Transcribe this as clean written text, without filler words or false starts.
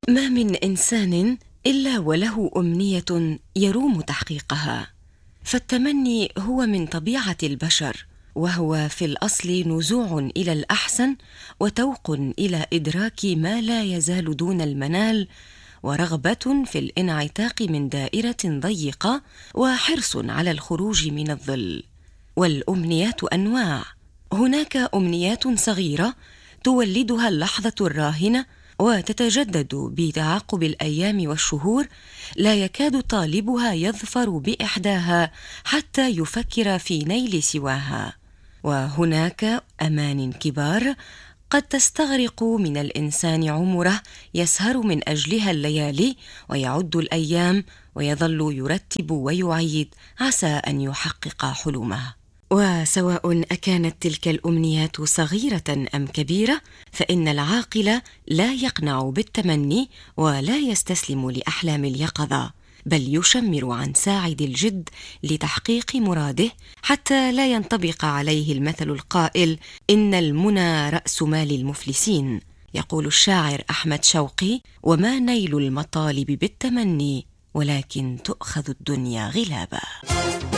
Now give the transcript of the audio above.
ما من إنسان إلا وله أمنية يروم تحقيقها، فالتمني هو من طبيعة البشر، وهو في الأصل نزوع إلى الأحسن وتوق إلى إدراك ما لا يزال دون المنال، ورغبة في الانعتاق من دائرة ضيقة، وحرص على الخروج من الظل. والأمنيات أنواع، هناك أمنيات صغيرة تولدها اللحظة الراهنة وتتجدد بتعاقب الأيام والشهور، لا يكاد طالبها يظفر بإحداها حتى يفكر في نيل سواها. وهناك أمان كبار قد تستغرق من الإنسان عمره، يسهر من أجلها الليالي ويعد الأيام ويظل يرتب ويعيد عسى أن يحقق حلمه. وسواء أكانت تلك الأمنيات صغيرة أم كبيرة، فإن العاقل لا يقنع بالتمني ولا يستسلم لأحلام اليقظة، بل يشمر عن ساعد الجد لتحقيق مراده، حتى لا ينطبق عليه المثل القائل: إن المنى رأس مال المفلسين. يقول الشاعر أحمد شوقي: وما نيل المطالب بالتمني، ولكن تؤخذ الدنيا غلابا.